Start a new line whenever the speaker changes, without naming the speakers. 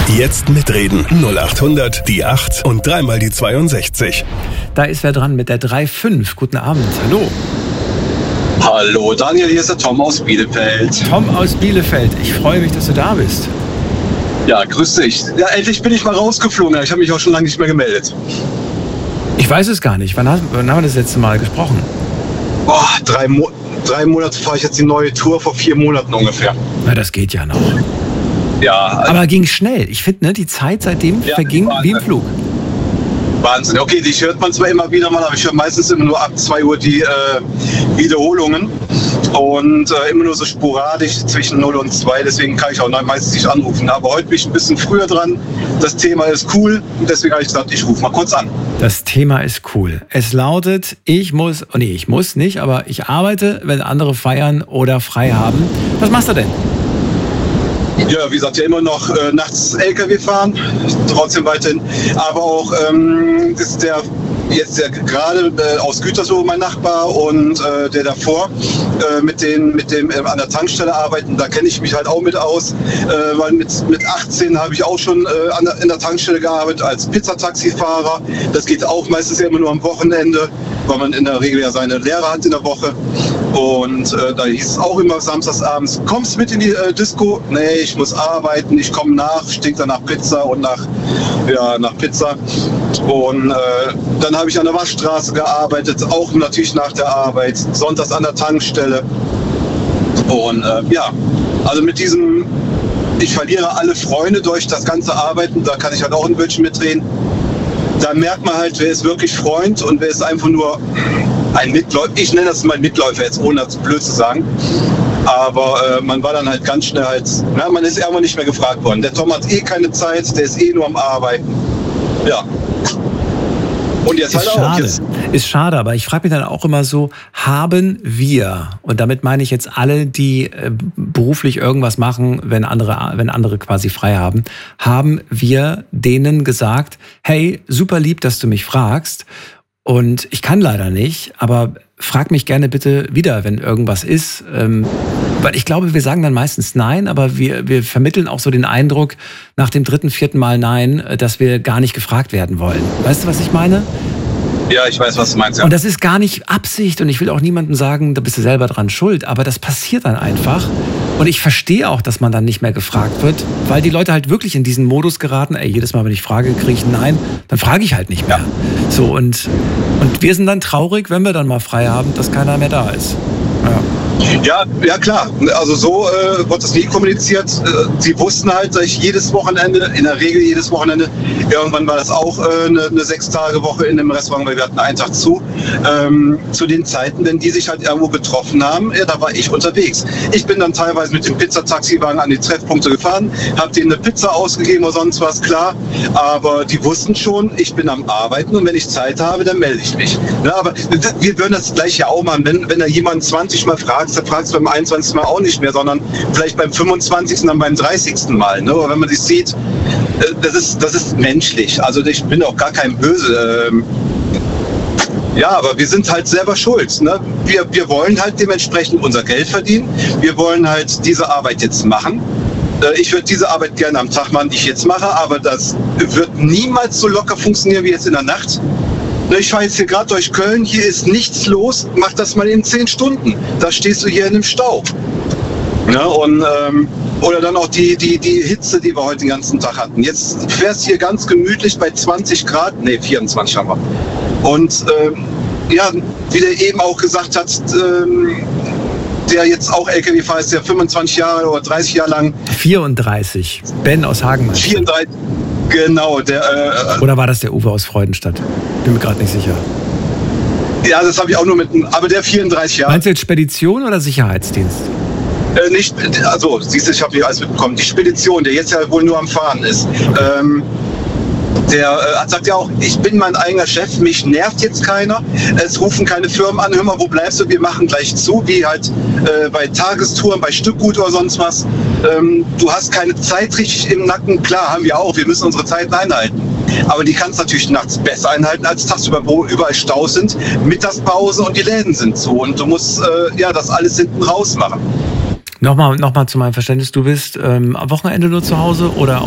Jetzt mitreden. 0800 die 8 und dreimal die 62.
Da ist wer dran mit der 3.5. Guten Abend. Hallo.
Hallo Daniel, hier ist der Tom aus Bielefeld.
Tom aus Bielefeld. Ich freue mich, dass du da bist.
Ja, grüß dich. Ja, endlich bin ich mal rausgeflogen. Ich habe mich auch schon lange nicht mehr gemeldet.
Ich weiß es gar nicht. Wann haben wir das letzte Mal gesprochen?
Boah, 3 Monate fahre ich jetzt die neue Tour, vor 4 Monaten ungefähr.
Na, das geht ja noch.
Ja.
Aber ging schnell. Ich finde, die Zeit seitdem verging wie im Flug.
Wahnsinn. Okay, die hört man zwar immer wieder mal, aber ich höre meistens immer nur ab 2 Uhr die Wiederholungen. Und immer nur so sporadisch zwischen 0 und 2, deswegen kann ich auch meistens nicht anrufen. Aber heute bin ich ein bisschen früher dran. Das Thema ist cool und deswegen habe ich gesagt, ich rufe mal kurz an.
Das Thema ist cool. Es lautet, ich muss nicht, aber ich arbeite, wenn andere feiern oder frei haben. Was machst du denn?
Ja, wie gesagt, ja immer noch nachts LKW fahren, trotzdem weiterhin. Aber auch ist der gerade aus Gütersloh mein Nachbar und der davor mit dem an der Tankstelle arbeiten, da kenne ich mich halt auch mit aus, weil mit 18 habe ich auch schon in der Tankstelle gearbeitet als Pizzataxifahrer. Das geht auch meistens immer nur am Wochenende, weil man in der Regel ja seine Lehre hat in der Woche. Und da hieß es auch immer samstagsabends, kommst mit in die Disco? Nee, ich muss arbeiten, ich komme nach, stinkt dann nach Pizza und nach Pizza. Und dann habe ich an der Waschstraße gearbeitet, auch natürlich nach der Arbeit, sonntags an der Tankstelle. Und also mit diesem, ich verliere alle Freunde durch das ganze Arbeiten, da kann ich halt auch ein Bildschirm mitdrehen. Da merkt man halt, wer ist wirklich Freund und wer ist einfach nur ein Mitläufer. Ich nenne das mal Mitläufer jetzt, ohne das blöd zu sagen. Aber man war dann halt ganz schnell man ist irgendwann nicht mehr gefragt worden. Der Tom hat keine Zeit, der ist nur am Arbeiten. Ja. Und jetzt halt auch.
Ist schade, aber ich frage mich dann auch immer so, haben wir, und damit meine ich jetzt alle, die beruflich irgendwas machen, wenn andere quasi frei haben wir denen gesagt, hey, super lieb, dass du mich fragst und ich kann leider nicht, aber frag mich gerne bitte wieder, wenn irgendwas ist. Weil ich glaube, wir sagen dann meistens nein, aber wir vermitteln auch so den Eindruck nach dem 3., 4. Mal nein, dass wir gar nicht gefragt werden wollen. Weißt du, was ich meine?
Ja, ich weiß, was du meinst. Ja.
Und das ist gar nicht Absicht und ich will auch niemandem sagen, da bist du selber dran schuld, aber das passiert dann einfach. Und ich verstehe auch, dass man dann nicht mehr gefragt wird, weil die Leute halt wirklich in diesen Modus geraten, jedes Mal, wenn ich frage, kriege ich ein Nein, dann frage ich halt nicht mehr. Ja. So, und wir sind dann traurig, wenn wir dann mal frei haben, dass keiner mehr da ist.
Ja, klar. Also so wird das nie kommuniziert. Sie wussten halt, dass ich in der Regel jedes Wochenende, irgendwann war das auch eine 6-Tage-Woche in einem Restaurant, weil wir hatten einen Tag zu den Zeiten, wenn die sich halt irgendwo getroffen haben, da war ich unterwegs. Ich bin dann teilweise mit dem Pizzataxiwagen an die Treffpunkte gefahren, habe denen eine Pizza ausgegeben oder sonst was, klar. Aber die wussten schon, ich bin am Arbeiten und wenn ich Zeit habe, dann melde ich mich. Ja, aber wir würden das gleich ja auch machen, wenn da jemand 20 Mal fragt, dann fragst du beim 21. Mal auch nicht mehr, sondern vielleicht beim 25. dann beim 30. Mal. Ne? Aber wenn man sich sieht, das ist menschlich. Also ich bin auch gar kein Böse. Aber wir sind halt selber schuld. Ne? Wir wollen halt dementsprechend unser Geld verdienen. Wir wollen halt diese Arbeit jetzt machen. Ich würde diese Arbeit gerne am Tag machen, die ich jetzt mache, aber das wird niemals so locker funktionieren wie jetzt in der Nacht. Ich fahre jetzt hier gerade durch Köln, hier ist nichts los, mach das mal in 10 Stunden. Da stehst du hier in einem Stau. Ja, und, oder dann auch die Hitze, die wir heute den ganzen Tag hatten. Jetzt fährst du hier ganz gemütlich bei 20 Grad, 24 haben wir. Und wie der eben auch gesagt hat, der jetzt auch LKW-Fahrer ist, der 25 Jahre oder 30 Jahre lang.
34. Ben aus Hagen.
34. Genau,
oder war das der Uwe aus Freudenstadt? Bin mir gerade nicht sicher.
Ja, das habe ich auch nur aber der 34 Jahre.
Meinst du jetzt Spedition oder Sicherheitsdienst?
Nicht, also siehst du, ich habe nicht alles mitbekommen. Die Spedition, der jetzt ja wohl nur am Fahren ist. Der sagt ja auch, ich bin mein eigener Chef, mich nervt jetzt keiner, es rufen keine Firmen an, hör mal, wo bleibst du, wir machen gleich zu, wie halt bei Tagestouren, bei Stückgut oder sonst was. Du hast keine Zeit richtig im Nacken, klar, haben wir auch, wir müssen unsere Zeiten einhalten. Aber die kannst du natürlich nachts besser einhalten als tagsüber, wo überall Staus sind, Mittagspause und die Läden sind zu und du musst das alles hinten raus machen.
Nochmal zu meinem Verständnis, du bist am Wochenende nur zu Hause oder